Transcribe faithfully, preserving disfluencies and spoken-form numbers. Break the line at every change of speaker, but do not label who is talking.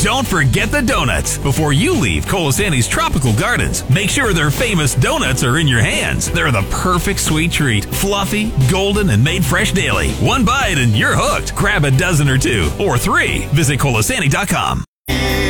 Don't forget the donuts. Before you leave Colasanti's Tropical Gardens, make sure their famous donuts are in your hands. They're the perfect sweet treat. Fluffy, golden, and made fresh daily. One bite and you're hooked. Grab a dozen or two, or three. Visit Colasanti dot com.